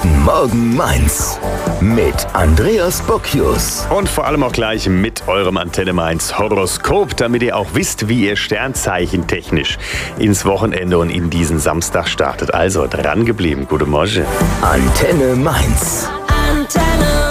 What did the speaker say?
Guten Morgen Mainz mit Andreas Bockius. Und vor allem auch gleich mit eurem Antenne Mainz Horoskop, damit ihr auch wisst, wie ihr sternzeichentechnisch ins Wochenende und in diesen Samstag startet. Also dran geblieben. Guten Morgen. Antenne Mainz. Antenne